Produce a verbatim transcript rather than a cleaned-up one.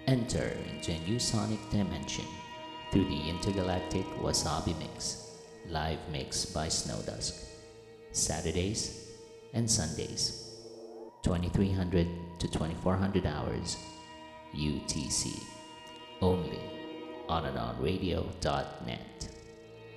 Enter into a new sonic dimension through the intergalactic Wasabi Mix, live mix by Snowdusk. Saturdays and Sundays, twenty-three hundred to twenty-four hundred hours U T C, only on and on radio dot net.